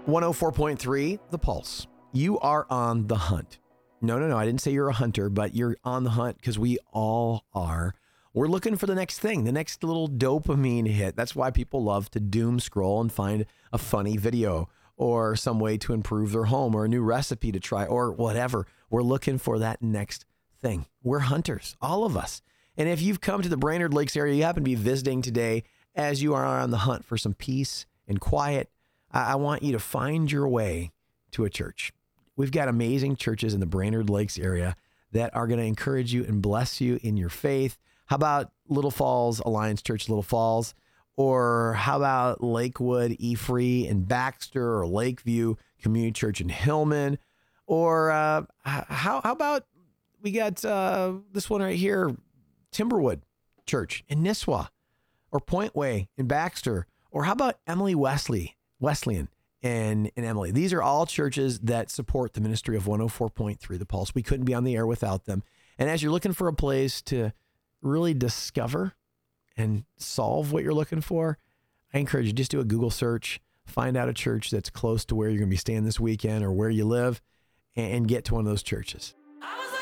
104.3, The Pulse. You are on the hunt. No, I didn't say you're a hunter, but you're on the hunt because we all are. We're looking for the next thing, the next little dopamine hit. That's why people love to doom scroll and find a funny video or some way to improve their home or a new recipe to try or whatever. We're looking for that next thing. We're hunters, all of us. And if you've come to the Brainerd Lakes area, you happen to be visiting today as you are on the hunt for some peace and quiet, I want you to find your way to a church. We've got amazing churches in the Brainerd Lakes area that are going to encourage you and bless you in your faith. How about Little Falls Alliance Church, Little Falls? Or how about Lakewood, E-Free, and Baxter, or Lakeview Community Church in Hillman? Or how about we got this one right here, Timberwood Church in Nisswa, or Point Way in Baxter? Or how about Emily Wesleyan and Emily? These are all churches that support the ministry of 104.3 The Pulse. We couldn't be on the air without them. And as you're looking for a place to really discover and solve what you're looking for, I encourage you, just do a Google search, find out a church that's close to where you're going to be staying this weekend or where you live, and get to one of those churches.